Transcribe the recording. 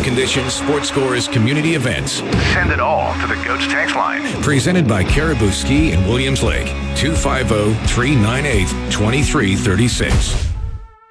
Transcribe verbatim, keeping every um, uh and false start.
conditions, sports scores, community events. Send it all to the GOATS text line. Presented by Caribou Ski in Williams Lake. two five zero, three nine eight, two three three six.